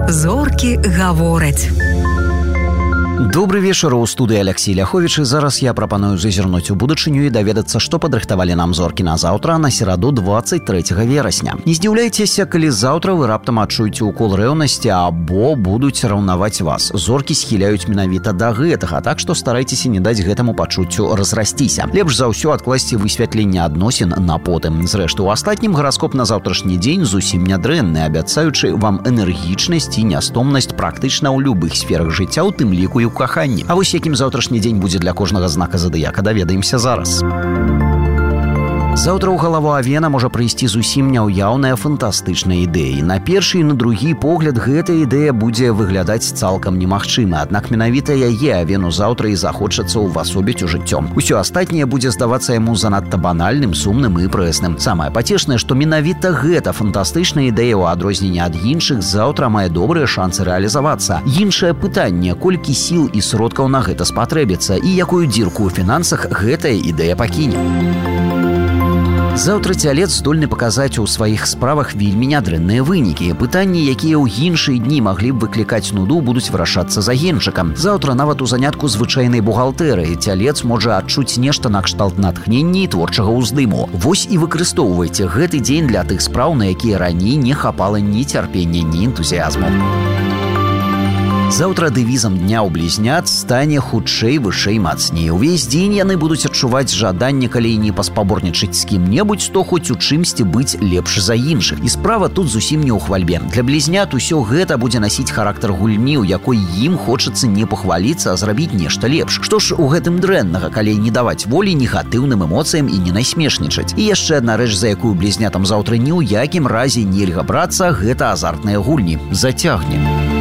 Зоркі гавораць. Добрый вечер, у студыі Алексей Ляхович, і зараз я прапаную зазірнуць у будучыню і даведацца, што падрыхтавалі нам зоркі на заўтра, на сераду 23 верасня. Не здзіўляйцеся, калі заўтра вы раптам адчуеце укол рэўнасці або будуць раўнаваць вас. Зоркі схіляюць менавіта да гэтага, так што старайцеся не даць гэтаму пачуццю разрасціся. Лепш за ўсё адкласці высвятленне адносін на потым. Зрэшты, у астатнім гараскоп на заўтрашні дзень зусім нядрэнны, абяцаючы вам энергічнасць і нястомнасць практычна ў любых сферах жыцця, у тым ліку і ў каханні. А вось якім заўтрашні дзень будзе для кожнага знака задыяка, даведаемся зараз. Заўтра ў галаву авена можа прыйсці зусім няўяўная фантастычная ідэя. На першы і на другі погляд гэта ідэя будзе выглядаць цалкам немагчыма, аднак менавіта яе авену заўтра і захочацца ўвасобіць у жыццё. Усё астатняе будзе здавацца яму занадта банальным, сумным і прэсным. Самае пацешнае, што менавіта гэта фантастычная ідэя ў адрозненне ад іншых заўтра мае добрыя шансы рэалізавацца. Іншае пытанне, колькі сіл і сродкаў на гэта спатрэбіцца і якую дзірку ў фінансах гэтая ідэя пакіне. Заўтра цялец здольны паказаць у сваіх справах вельмі нядрэнныя вынікі. Пытанні, якія ў іншыя дні маглі б выклікаць нуду, будуць вырашацца загенчыкам. Заўтра нават у занятку звычайнай бухгалтэрыі цялец можа адчуць нешта накшталт натхнення і творчага ўздыму. Вось і выкарыстоўвайце гэты дзень для тых спраў, на якія раней не хапала ні цярпення, ні энтузіязму. Заўтра дэвізам дня ў блізнят стане хутчэй, вышэй, мацней. Увесь дзень яны будуць адчуваць жаданне, калі не паспаборнічаць з кім-небудзь, то хоць у чымсьці быць лепш за іншых. І справа тут зусім не ў хвальбе. Для блізнят усё гэта будзе насіць характар гульні, у якой ім хочацца не пахваліцца, а зрабіць нешта лепш. Што ж у гэтым дрэннага, калі не даваць волі негатыўным эмоцыям і не насмешнічаць. І яшчэ адна рэч, за якую блізнятам заўтра ні ў якім разе нельга брацца, гэта азартныя гульні. Зацягне.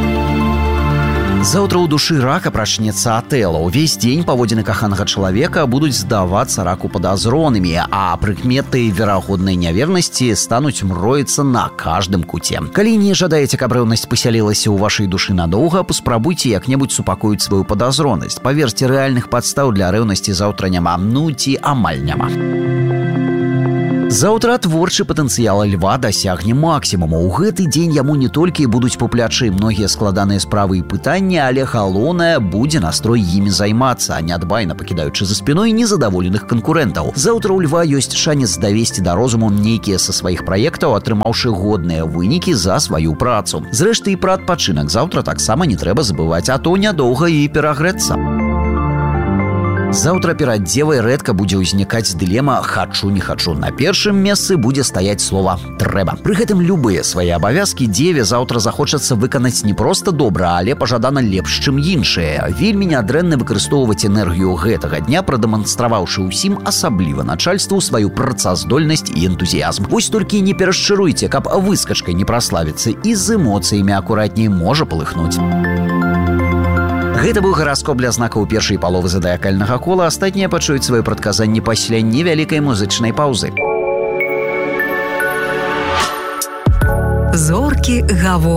Заўтра ў душы рака прачнецца Атэла. Увесь дзень паводзіны каханага чалавека будуць здавацца раку падазронымі, а прыкметы верагоднай нявернасці стануць мроіцца на каждым куце. Калі не жадаеце, каб рэўнасць пасялілася ў вашай душы надоўга, паспрабуйце як-небудзь супакоіць сваю падазронасць. Паверце, рэальных падстаў для рэўнасці заўтра няма, ці амаль няма. Заўтра творчы патэнцыял льва дасягне максімуму. У гэты дзень яму не толькі будуць па плячы многія складаныя справы і пытанні, але галоўнае будзе настрой імі займацца, нядбайна пакідаючы за спіной незадаволеных канкурэнтаў. Заўтра ў льва ёсць шанец давесці да розуму нейкія са сваіх праектаў, атрымаўшы годныя вынікі за сваю працу. Зрэшты, і пра адпачынак заўтра таксама не трэба забываць, а то нядоўга і перагрэцца. Заўтра перад дзевай рэдка будзе ўзнікаць дылема «хачу, не хачу». На першым месцы будзе стаяць слова «трэба». Пры гэтым любыя свае абавязкі дзеве заўтра захочацца выканаць не проста добра, але пажадана лепш, чым іншыя. Вельмі нядрэнна выкарыстоўваць энергію гэтага дня, прадэманстраваўшы ўсім, асабліва начальству, сваю працаздольнасць і энтузіязм. Вось толькі не перашчаруйце, каб выскачкай не праславіцца, і з эмоцыямі акуратней можа палыхнуць. Гэта быў гараскоп для знакаў першай паловы задыякальнага кола. Астатнія пачуюць свае прадказанні пасля невялікай музычнай паўзы. Зоркі гавораць.